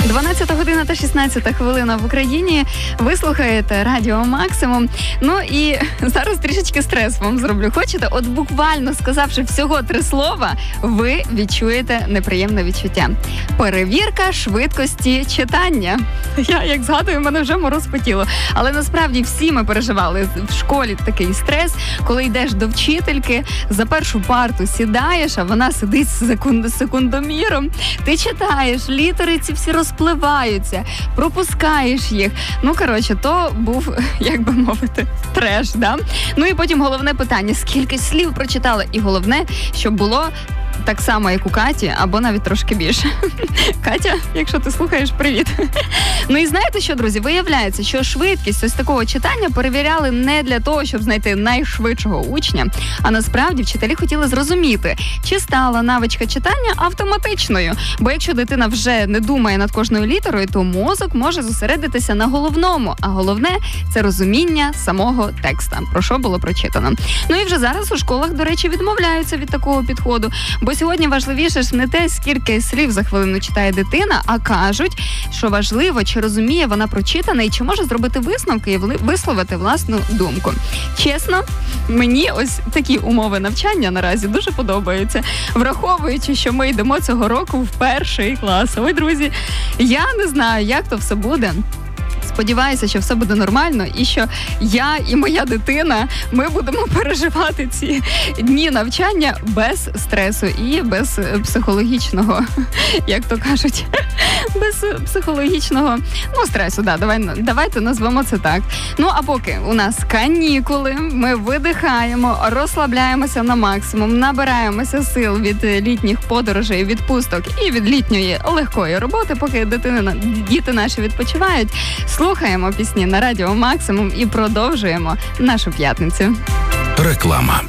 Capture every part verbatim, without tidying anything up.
дванадцята година та шістнадцята хвилина в Україні. Ви слухаєте Радіо Максимум. Ну і зараз трішечки стрес вам зроблю. Хочете? От буквально сказавши всього три слова, ви відчуєте неприємне відчуття. Перевірка швидкості читання. Я, як згадую, мене вже мороз по тілу. Але насправді всі ми переживали в школі такий стрес, коли йдеш до вчительки, за першу парту сідаєш, а вона сидить з секунд- секундоміром. Ти читаєш, літери ці всі розпливаються, пропускаєш їх. Ну, коротше, то був, як би мовити, треш, да? Ну і потім головне питання, скільки слів прочитала? І головне, щоб було так само, як у Каті, або навіть трошки більше. Катя, якщо ти слухаєш, привіт. Ну і знаєте що, друзі, виявляється, що швидкість ось такого читання перевіряли не для того, щоб знайти найшвидшого учня, а насправді вчителі хотіли зрозуміти, чи стала навичка читання автоматичною. Бо якщо дитина вже не думає над кожною літерою, то мозок може зосередитися на головному, а головне – це розуміння самого текста, про що було прочитано. Ну і вже зараз у школах, до речі, відмовляються від такого підходу, бо сьогодні важливіше ж не те, скільки слів за хвилину читає дитина, а кажуть, що важливо, чи розуміє вона прочитане і чи може зробити висновки і висловити власну думку. Чесно, мені ось такі умови навчання наразі дуже подобаються, враховуючи, що ми йдемо цього року в перший клас. Ой, друзі, я не знаю, як то все буде. Сподіваюся, що все буде нормально і що я і моя дитина, ми будемо переживати ці дні навчання без стресу і без психологічного, як то кажуть, без психологічного, ну, стресу, да, давай, давайте назвемо це так. Ну, а поки у нас канікули, ми видихаємо, розслабляємося на максимум, набираємося сил від літніх подорожей, відпусток і від літньої легкої роботи, поки дитини, діти наші відпочивають. Слухаємо пісні на Радіо Максимум і продовжуємо нашу п'ятницю. Реклама.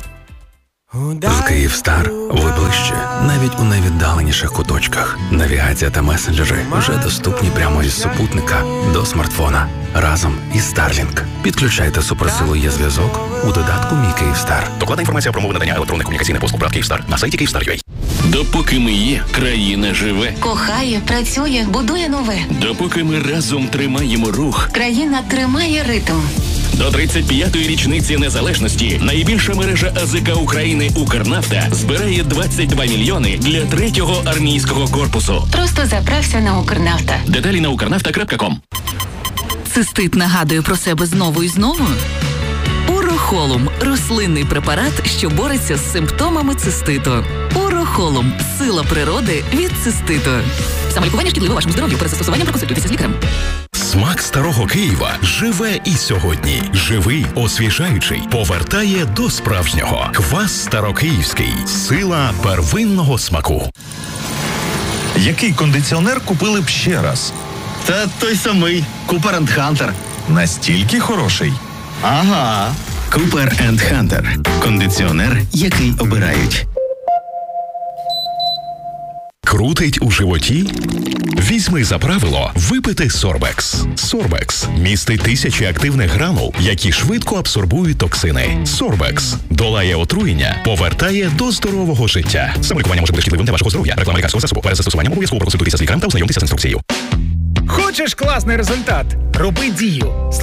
З Київстар ви ближче, навіть у найвіддаленіших куточках. Навігація та месенджери вже доступні прямо із супутника до смартфона. Разом із Starlink. Підключайте суперсилу є зв'язок у додатку «Мій Київстар». Докладна інформація про умови надання електронних комунікаційних послуг ПРАТ Київстар на сайті Київстар.ua. Допоки ми є, країна живе. Кохає, працює, будує нове. Допоки ми разом тримаємо рух, країна тримає ритм. До тридцять п'ятої річниці незалежності найбільша мережа АЗК України «Укрнафта» збирає двадцять два мільйони для третього армійського корпусу. Просто заправся на «Укрнафта». Деталі на укрнафта крапка ком. Цистит нагадує про себе знову і знову? Урохолум – рослинний препарат, що бореться з симптомами циститу. Урохолум – сила природи від циститу. Самолікування шкідливо вашому здоров'ю. Перед застосуванням проконсультуйтеся з лікарем. Смак старого Києва живе і сьогодні. Живий, освіжаючий, повертає до справжнього. Квас Старокиївський. Сила первинного смаку. Який кондиціонер купили б ще раз? Та той самий. Cooper енд Hunter. Настільки хороший? Ага. Cooper енд Hunter. Кондиціонер, який обирають. Крутить у животі? Візьми за правило випити Сорбекс. Сорбекс містить тисячі активних гранул, які швидко абсорбують токсини. Сорбекс долає отруєння, повертає до здорового життя. Самолікування може бути шкідливим для вашого здоров'я. Реклама лікарського засобу. Перед застосуванням обов'язково проконсультуйтеся з лікарем та ознайомтеся з інструкцією. Хочеш класний результат? Роби дію.